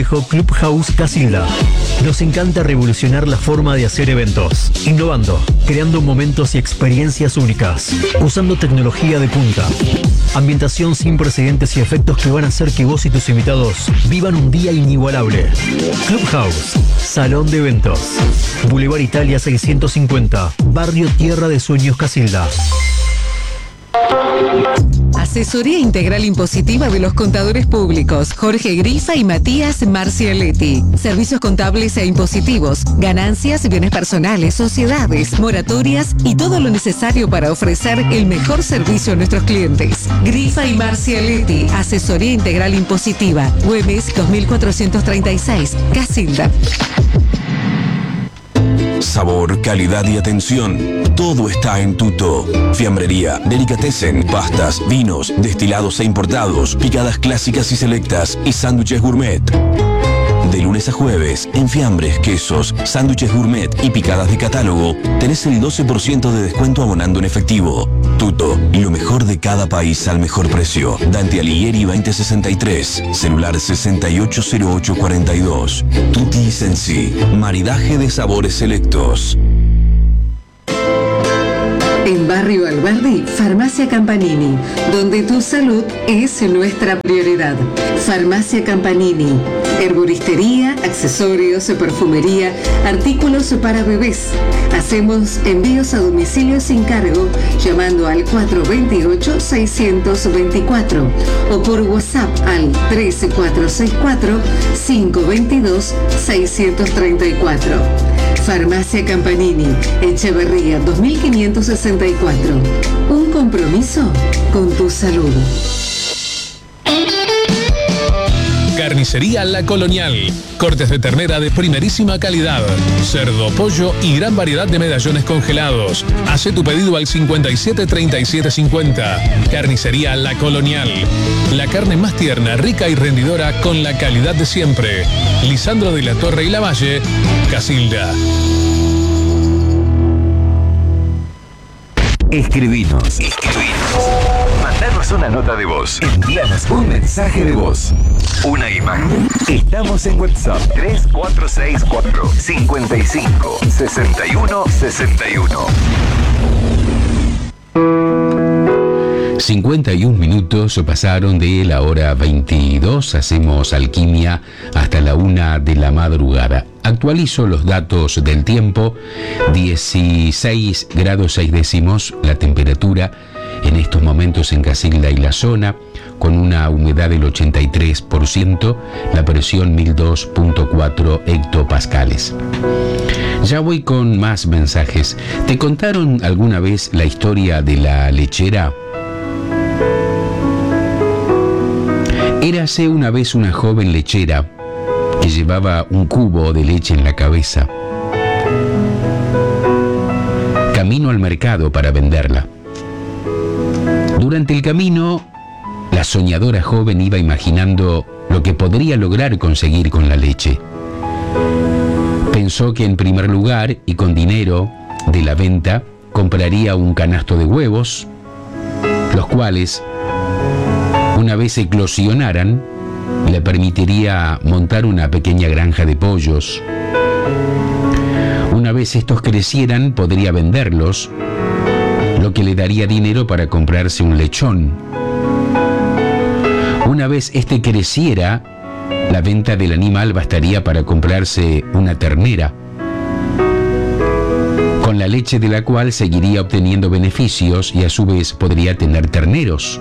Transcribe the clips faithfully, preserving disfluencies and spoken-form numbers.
Clubhouse Casilda. Nos encanta revolucionar la forma de hacer eventos, innovando, creando momentos y experiencias únicas, usando tecnología de punta, ambientación sin precedentes y efectos que van a hacer que vos y tus invitados vivan un día inigualable. Clubhouse, salón de eventos, Boulevard Italia seiscientos cincuenta, Barrio Tierra de Sueños Casilda. Asesoría Integral Impositiva de los Contadores Públicos, Jorge Grifa y Matías Marcialetti. Servicios contables e impositivos, ganancias, bienes personales, sociedades, moratorias y todo lo necesario para ofrecer el mejor servicio a nuestros clientes. Grifa y Marcialetti, Asesoría Integral Impositiva, Güemes dos mil cuatrocientos treinta y seis, Casilda. Sabor, calidad y atención. Todo está en Tuto. Fiambrería, delicatessen, pastas, vinos, destilados e importados, picadas clásicas y selectas y sándwiches gourmet. De lunes a jueves, en fiambres, quesos, sándwiches gourmet y picadas de catálogo, tenés el doce por ciento de descuento abonando en efectivo. Tuto, lo mejor de cada país al mejor precio. Dante Alighieri veinte sesenta y tres, celular sesenta y ocho cero ocho cuarenta y dos. Tutti Sensi, maridaje de sabores selectos. En Barrio Alberdi, Farmacia Campanini, donde tu salud es nuestra prioridad. Farmacia Campanini, herboristería, accesorios, perfumería, artículos para bebés. Hacemos envíos a domicilio sin cargo llamando al cuatro dos ocho, seis dos cuatro o por WhatsApp al tres cuatro seis cuatro, cinco dos dos, seis tres cuatro. Farmacia Campanini, Echeverría dos mil quinientos sesenta y cuatro. Un compromiso con tu salud. Carnicería La Colonial. Cortes de ternera de primerísima calidad, cerdo, pollo y gran variedad de medallones congelados. Hacé tu pedido al cincuenta y siete treinta y siete cincuenta. Carnicería La Colonial. La carne más tierna, rica y rendidora con la calidad de siempre. Lisandro de la Torre y Lavalle, Casilda. Escribinos. Escribinos. Mandanos una nota de voz. Envíanos un mensaje de voz. Una imagen. Estamos en WhatsApp tres cuatro seis cuatro, cinco cinco, seis uno seis uno. cincuenta y un minutos pasaron de la hora veintidós. Hacemos alquimia hasta la una de la madrugada. Actualizo los datos del tiempo. dieciséis grados seis décimos la temperatura en estos momentos en Casilda y la zona, con una humedad del ochenta y tres por ciento, la presión mil dos punto cuatro hectopascales. Ya voy con más mensajes. ¿Te contaron alguna vez la historia de la lechera? Érase una vez una joven lechera que llevaba un cubo de leche en la cabeza, camino al mercado para venderla. Durante el camino, la soñadora joven iba imaginando lo que podría lograr conseguir con la leche. Pensó que en primer lugar, y con dinero de la venta, compraría un canasto de huevos, los cuales, una vez eclosionaran, le permitiría montar una pequeña granja de pollos. Una vez estos crecieran, podría venderlos, lo que le daría dinero para comprarse un lechón. Una vez este creciera, la venta del animal bastaría para comprarse una ternera, con la leche de la cual seguiría obteniendo beneficios y a su vez podría tener terneros.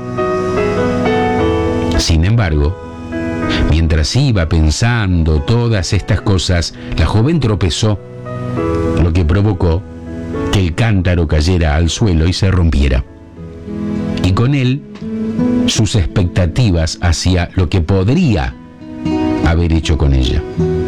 Sin embargo, mientras iba pensando todas estas cosas, la joven tropezó, lo que provocó que el cántaro cayera al suelo y se rompiera. Y con él, sus expectativas hacia lo que podría haber hecho con ella.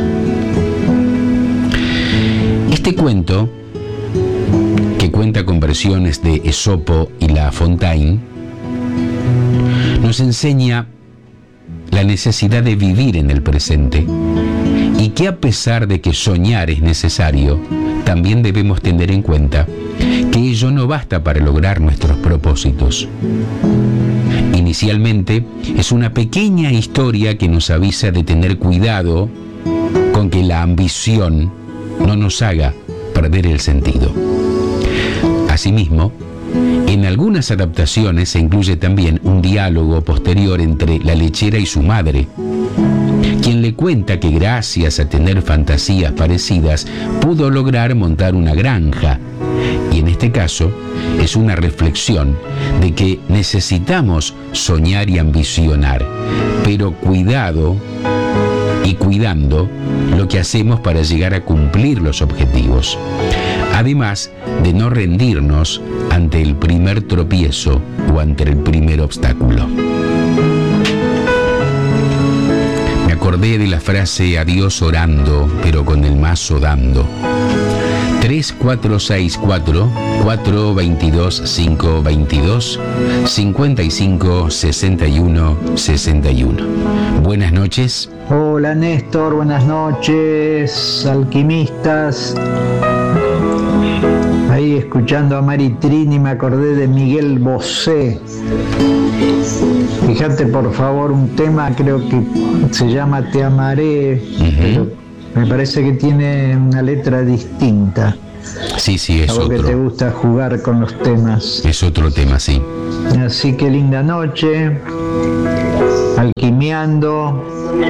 Este cuento, que cuenta con versiones de Esopo y La Fontaine, nos enseña la necesidad de vivir en el presente y que a pesar de que soñar es necesario, también debemos tener en cuenta que ello no basta para lograr nuestros propósitos. Inicialmente es una pequeña historia que nos avisa de tener cuidado con que la ambición no nos haga perder el sentido. Asimismo, en algunas adaptaciones se incluye también un diálogo posterior entre la lechera y su madre, quien le cuenta que gracias a tener fantasías parecidas pudo lograr montar una granja. Y en este caso es una reflexión de que necesitamos soñar y ambicionar, pero cuidado y cuidando lo que hacemos para llegar a cumplir los objetivos. Además de no rendirnos ante el primer tropiezo o ante el primer obstáculo. Me acordé de la frase adiós orando, pero con el mazo dando. tres cuatro seis cuatro, cuatro dos dos, cinco dos dos, cinco cinco seis uno seis uno. Buenas noches. Hola Néstor, buenas noches, alquimistas. Ahí escuchando a Mari Trini me acordé de Miguel Bosé. Fíjate por favor un tema, creo que se llama Te amaré, uh-huh. Pero me parece que tiene una letra distinta. Sí, sí, es algo otro. Que te gusta jugar con los temas. Es otro tema, sí. Así que linda noche, alquimiando,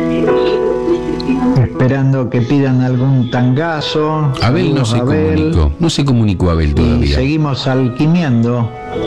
esperando que pidan algún tangazo. Abel no se Abel. comunicó, no se comunicó Abel todavía. Y seguimos alquimiando.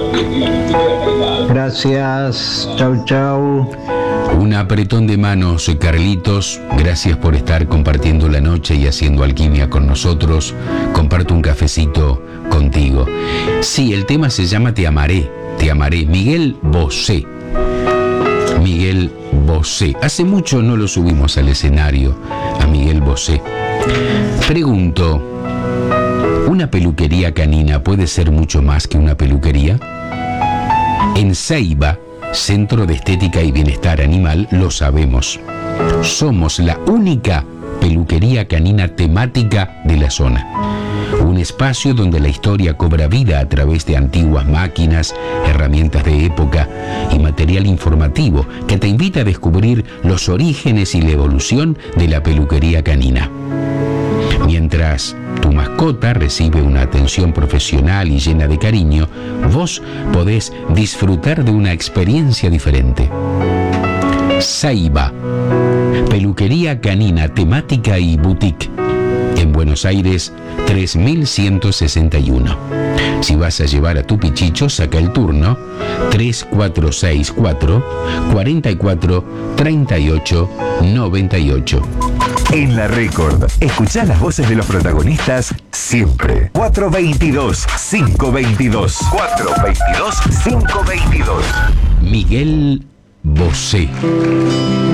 Gracias, chau chau. Un apretón de manos, Carlitos. Gracias por estar compartiendo la noche y haciendo alquimia con nosotros. Comparto un cafecito contigo. Sí, el tema se llama Te amaré, te amaré. Miguel Bosé. Miguel Bosé. Hace mucho no lo subimos al escenario a Miguel Bosé. Pregunto, ¿una peluquería canina puede ser mucho más que una peluquería? En Ceiba, Centro de Estética y Bienestar Animal, lo sabemos. Somos la única peluquería canina temática de la zona. Un espacio donde la historia cobra vida a través de antiguas máquinas, herramientas de época y material informativo que te invita a descubrir los orígenes y la evolución de la peluquería canina. Mientras tu mascota recibe una atención profesional y llena de cariño, vos podés disfrutar de una experiencia diferente. Ceiba, peluquería canina temática y boutique. En Buenos Aires, tres mil ciento sesenta y uno. Si vas a llevar a tu pichicho, saca el turno tres cuatro seis cuatro, cuatro cuatro, tres ocho, nueve ocho. En La Record, escuchá las voces de los protagonistas siempre. cuatro dos dos, cinco dos dos. cuatro dos dos, cinco dos dos. Miguel Bosé.